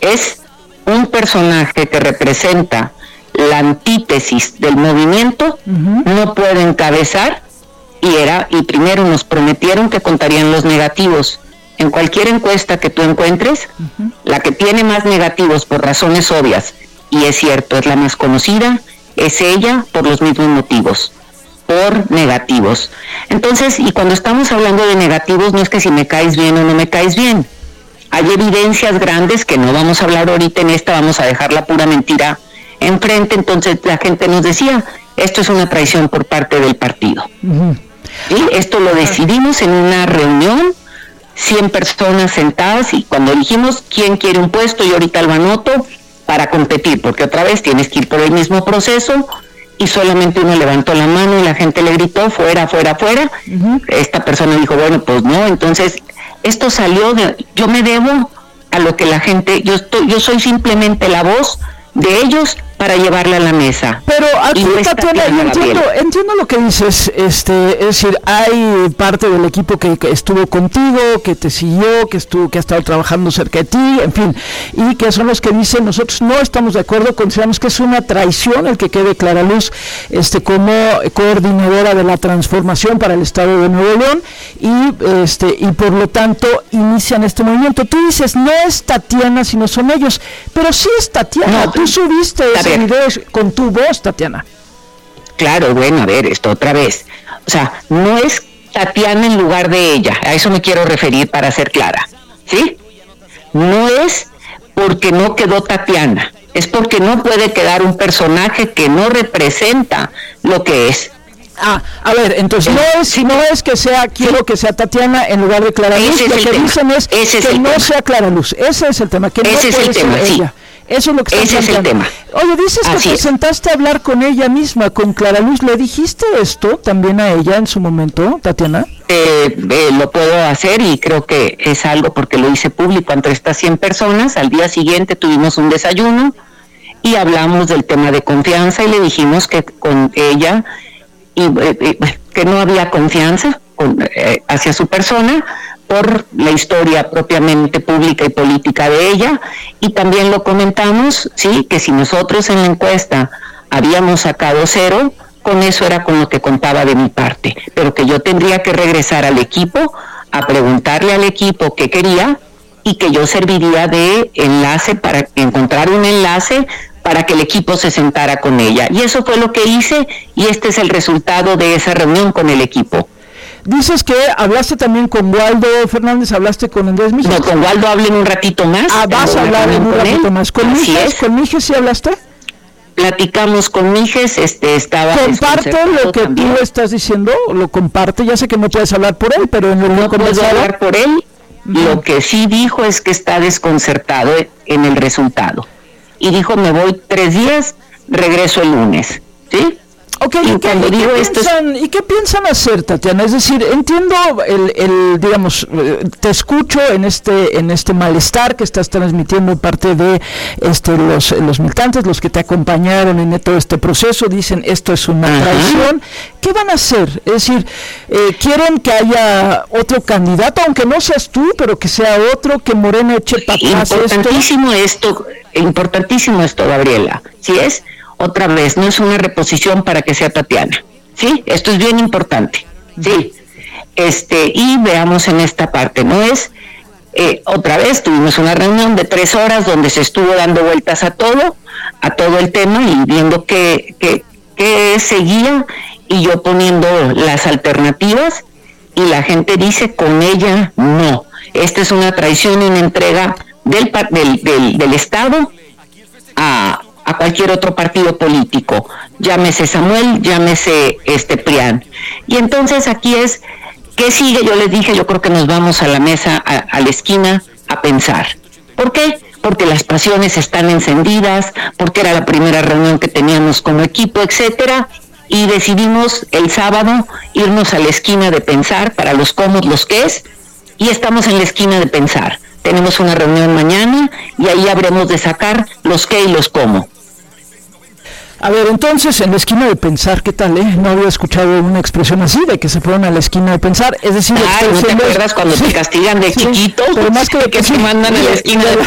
es un personaje que representa la antítesis del movimiento, no puede encabezar, y primero nos prometieron que contarían los negativos. En cualquier encuesta que tú encuentres, la que tiene más negativos por razones obvias, y es cierto, es la más conocida, es ella por los mismos motivos, por negativos. Entonces, y cuando estamos hablando de negativos, no es que si me caes bien o no me caes bien. Hay evidencias grandes que no vamos a hablar ahorita en esta, vamos a dejar la pura mentira enfrente. Entonces la gente nos decía, esto es una traición por parte del partido. ¿Sí? Esto lo decidimos en una reunión, 100 personas sentadas, y cuando dijimos quién quiere un puesto, y ahorita lo anoto, para competir, porque otra vez tienes que ir por el mismo proceso, y solamente uno levantó la mano y la gente le gritó, fuera, fuera, fuera. Esta persona dijo, bueno, pues no. Entonces esto salió yo me debo a lo que la gente, yo soy simplemente la voz de ellos para llevarla a la mesa. Pero aquí, Tatiana, entiendo lo que dices, es decir, hay parte del equipo que estuvo contigo, que te siguió, que ha estado trabajando cerca de ti, en fin, y que son los que dicen, nosotros no estamos de acuerdo, consideramos que es una traición el que quede Clara Luz como coordinadora de la transformación para el Estado de Nuevo León, y por lo tanto inician este movimiento. Tú dices, no es Tatiana, sino son ellos, pero sí es Tatiana. No, tú subiste ese video con tu voz, Tatiana. Claro, bueno, a ver, esto otra vez. O sea, no es Tatiana en lugar de ella, a eso me quiero referir para ser clara, ¿sí? No es porque no quedó Tatiana, es porque no puede quedar un personaje que no representa lo que es. A ver, entonces no es que quiero que sea Tatiana en lugar de Clara Luz, lo que dicen es que no sea Clara Luz, ese es el tema, que no puede ser ella. Eso es lo que están planteando. Ese es el tema. Oye, dices que te sentaste a hablar con ella misma, con Clara Luz. ¿Le dijiste esto también a ella en su momento, Tatiana? Lo puedo hacer, y creo que es algo porque lo hice público entre estas 100 personas. Al día siguiente tuvimos un desayuno y hablamos del tema de confianza, y le dijimos que con ella que no había confianza hacia su persona, por la historia propiamente pública y política de ella, y también lo comentamos, sí, que si nosotros en la encuesta habíamos sacado 0, con eso era con lo que contaba de mi parte, pero que yo tendría que regresar al equipo a preguntarle al equipo qué quería, y que yo serviría de enlace para encontrar un enlace para que el equipo se sentara con ella, y eso fue lo que hice, y este es el resultado de esa reunión con el equipo. Dices que hablaste también con Waldo Fernández, hablaste con Andrés Mijes. No, con Waldo hablo en un ratito más. Vas a hablar en un ratito más. ¿Con Mijes sí hablaste? Platicamos con Mijes, estaba... ¿Comparte lo que también tú estás diciendo? ¿Lo comparte? Ya sé que no puedes hablar por él, pero en el no puedo hablar por él. Lo que sí dijo es que está desconcertado en el resultado. Y dijo, me voy 3 días, regreso el lunes. ¿Sí? Okay, ¿y qué piensan hacer, Tatiana? Es decir, entiendo digamos, te escucho en este malestar que estás transmitiendo parte de los militantes, los que te acompañaron en todo este proceso, dicen esto es una traición. ¿Qué van a hacer? Es decir, quieren que haya otro candidato, aunque no seas tú, pero que sea otro, que Morena eche para atrás importantísimo esto, Gabriela. ¿Sí es? Otra vez, no es una reposición para que sea Tatiana, ¿sí? Esto es bien importante, ¿sí? Y veamos en esta parte, no es, otra vez tuvimos una reunión de 3 horas donde se estuvo dando vueltas a todo el tema, y viendo qué seguía, y yo poniendo las alternativas, y la gente dice, con ella no, esta es una traición y una entrega del Estado a cualquier otro partido político, llámese Samuel, llámese PRIAN. Y entonces aquí es, ¿qué sigue? Yo les dije, yo creo que nos vamos a la mesa, a la esquina, a pensar. ¿Por qué? Porque las pasiones están encendidas, porque era la primera reunión que teníamos como equipo, etcétera, y decidimos el sábado irnos a la esquina de pensar, para los cómo, los qués, y estamos en la esquina de pensar. Tenemos una reunión mañana, y ahí habremos de sacar los qué y los cómo. A ver, entonces, en la esquina de pensar, ¿qué tal, No había escuchado una expresión así, de que se fueron a la esquina de pensar, es decir... ¿no te acuerdas cuando te castigan de chiquito? Pero más que te mandan a la esquina de